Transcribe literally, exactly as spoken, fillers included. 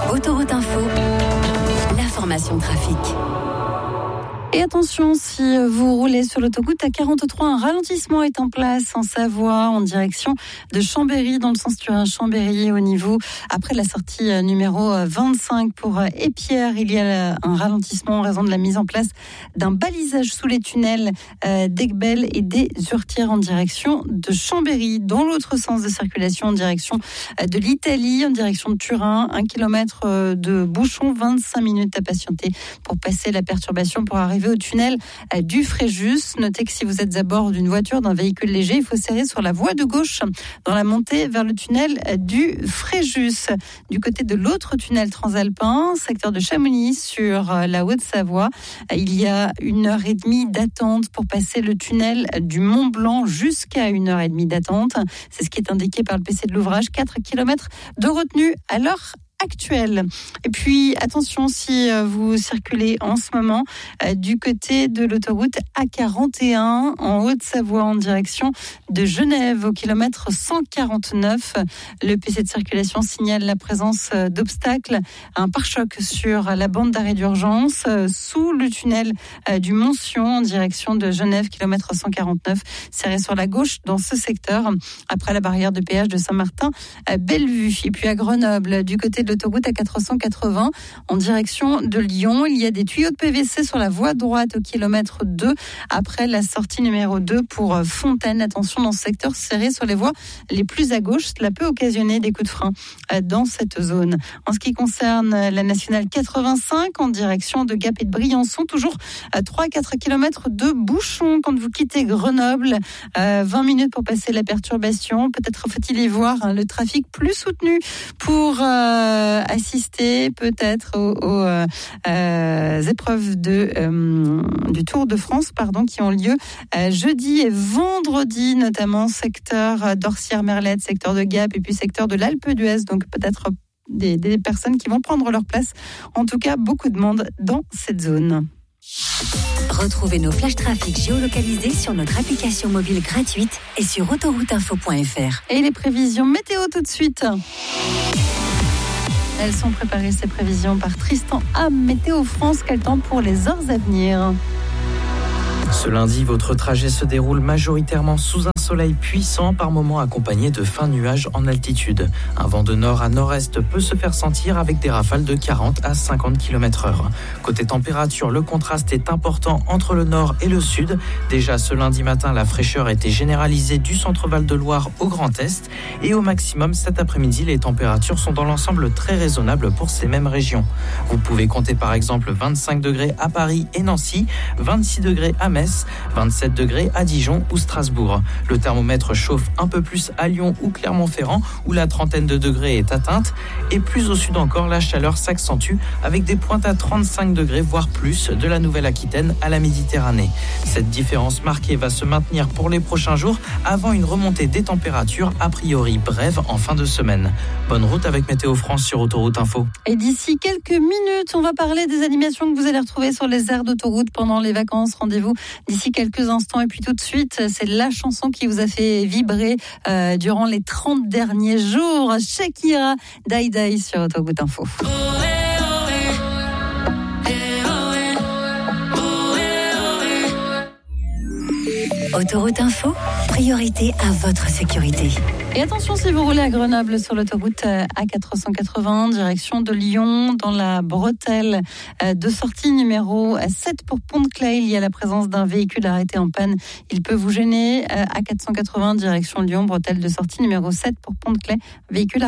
Autoroute Info, l'information trafic. Et attention, si vous roulez sur l'autoroute A quarante-trois, un ralentissement est en place en Savoie, en direction de Chambéry, dans le sens Turin-Chambéry, au niveau, après la sortie numéro vingt-cinq pour Épierre. Il y a un ralentissement en raison de la mise en place d'un balisage sous les tunnels d'Aiguebelle et des Urtières en direction de Chambéry. Dans l'autre sens de circulation, en direction de l'Italie, en direction de Turin, un kilomètre de bouchon, vingt-cinq minutes à patienter pour passer la perturbation pour arriver au tunnel du Fréjus. Notez que si vous êtes à bord d'une voiture, d'un véhicule léger, il faut serrer sur la voie de gauche dans la montée vers le tunnel du Fréjus. Du côté de l'autre tunnel transalpin, secteur de Chamonix sur la Haute-Savoie, il y a une heure et demie d'attente pour passer le tunnel du Mont-Blanc, jusqu'à une heure et demie d'attente. C'est ce qui est indiqué par le P C de l'ouvrage. quatre kilomètres de retenue à l'heure actuelle. Et puis, attention, si vous circulez en ce moment euh, du côté de l'autoroute A quarante et un en Haute-Savoie en direction de Genève au kilomètre cent quarante-neuf, le P C de circulation signale la présence d'obstacles, un pare-choc sur la bande d'arrêt d'urgence euh, sous le tunnel euh, du Mont-Sion en direction de Genève, kilomètre cent quarante-neuf, serré sur la gauche dans ce secteur, après la barrière de péage de Saint-Martin à Bellevue. Et puis à Grenoble, du côté de l'autoroute A quatre cent quatre-vingts en direction de Lyon. Il y a des tuyaux de P V C sur la voie droite au kilomètre deux après la sortie numéro deux pour Fontaine. Attention, dans ce secteur serré sur les voies les plus à gauche, cela peut occasionner des coups de frein dans cette zone. En ce qui concerne la nationale quatre-vingt-cinq en direction de Gap et de Briançon, toujours à trois à quatre kilomètres de bouchon quand vous quittez Grenoble. Euh, vingt minutes pour passer la perturbation. Peut-être faut-il y voir hein, le trafic plus soutenu pour euh, assister peut-être aux, aux euh, épreuves de, euh, du Tour de France pardon, qui ont lieu euh, jeudi et vendredi, notamment secteur d'Orsières-Merlette, secteur de Gap et puis secteur de l'Alpe d'Huez. Donc peut-être des, des personnes qui vont prendre leur place. En tout cas, beaucoup de monde dans cette zone. Retrouvez nos flash trafic géolocalisés sur notre application mobile gratuite et sur autoroute info point f r. Et les prévisions météo tout de suite. Elles sont préparées, ces prévisions, par Tristan à Météo France. Quel temps pour les heures à venir? Ce lundi, votre trajet se déroule majoritairement sous un soleil puissant, par moments accompagné de fins nuages en altitude. Un vent de nord à nord-est peut se faire sentir avec des rafales de quarante à cinquante kilomètres heure. Côté température, le contraste est important entre le nord et le sud. Déjà ce lundi matin, la fraîcheur était généralisée du centre-Val de Loire au Grand Est. Et au maximum, cet après-midi, les températures sont dans l'ensemble très raisonnables pour ces mêmes régions. Vous pouvez compter par exemple vingt-cinq degrés à Paris et Nancy, vingt-six degrés à Metz, vingt-sept degrés à Dijon ou Strasbourg. Le thermomètre chauffe un peu plus à Lyon ou Clermont-Ferrand, où la trentaine de degrés est atteinte. Et plus au sud encore, la chaleur s'accentue avec des pointes à trente-cinq degrés, voire plus, de la Nouvelle-Aquitaine à la Méditerranée. Cette différence marquée va se maintenir pour les prochains jours, avant une remontée des températures, a priori brève en fin de semaine. Bonne route avec Météo France sur Autoroute Info. Et d'ici quelques minutes, on va parler des animations que vous allez retrouver sur les aires d'autoroute pendant les vacances. Rendez-vous d'ici quelques instants. Et puis tout de suite, c'est la chanson qui vous a fait vibrer euh, durant les trente derniers jours. Shakira, Die Die sur Autoroute Info. Autoroute Info, priorité à votre sécurité. Et attention, si vous roulez à Grenoble sur l'autoroute A quatre cent quatre-vingts, direction de Lyon, dans la bretelle de sortie numéro sept pour Pont-de-Claix, il y a la présence d'un véhicule arrêté en panne. Il peut vous gêner. A quatre cent quatre-vingts, direction Lyon, bretelle de sortie numéro sept pour Pont-de-Claix, véhicule